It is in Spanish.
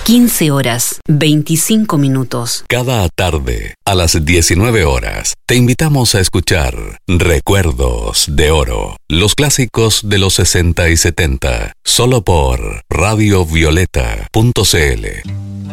15 horas, 25 minutos. Cada tarde, a las 19 horas, te invitamos a escuchar Recuerdos de Oro, los clásicos de los 60 y 70, solo por radiovioleta.cl.